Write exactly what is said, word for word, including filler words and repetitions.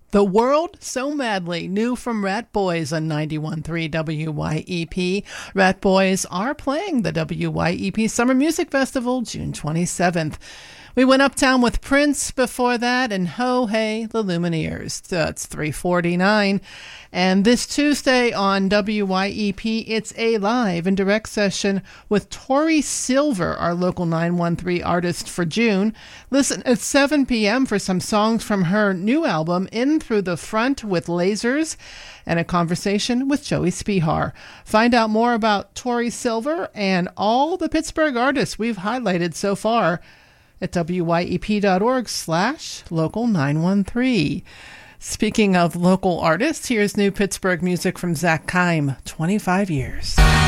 The World So Madly, new from Rat Boys on ninety-one point three W Y E P. Rat Boys are playing the W Y E P Summer Music Festival June twenty-seventh. We went uptown with Prince before that, and Ho Hey, the Lumineers. That's three forty-nine. And this Tuesday on W Y E P, it's a live and direct session with Tori Silver, our local nine one three artist for June. Listen at seven p.m. for some songs from her new album, In Through the Front with Lasers, and a conversation with Joey Spihar. Find out more about Tori Silver and all the Pittsburgh artists we've highlighted so far at wyep.org slash local 913. Speaking of local artists, here's new Pittsburgh music from Zach Keim, twenty-five years.